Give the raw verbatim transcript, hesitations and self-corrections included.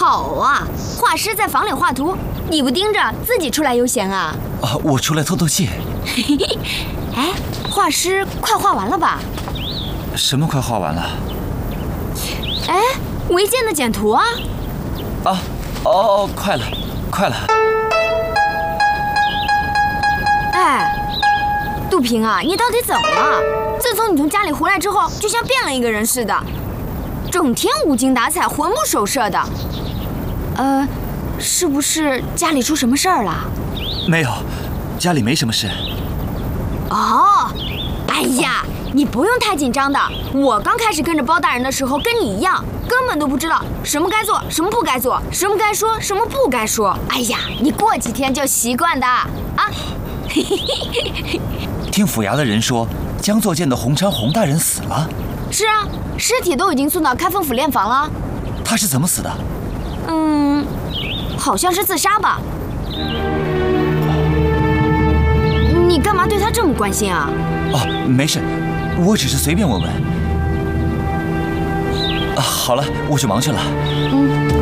好啊，画师在房里画图，你不盯着自己出来悠闲啊？ 啊，我出来透透气。 哎，画师快画完了吧？ 什么快画完了？ 哎，违建的简图啊！ 啊，哦，快了，快了。 哎，杜平啊，你到底怎么了？自从你从家里回来之后，就像变了一个人似的，整天无精打采、魂不守舍的。呃，是不是家里出什么事儿了？ 没有，家里没什么事。 哦，哎呀，你不用太紧张的。我刚开始跟着包大人的时候，跟你一样，根本都不知道什么该做，什么不该做，什么该说，什么不该说。哎呀，你过几天就习惯的啊。 听府衙的人说，江作建的洪昌洪大人死了。 是啊，尸体都已经送到开封府殓房了。 他是怎么死的？ 嗯，好像是自杀吧。你干嘛对他这么关心啊？ 哦，没事，我只是随便问问。啊，好了，我去忙去了。 嗯。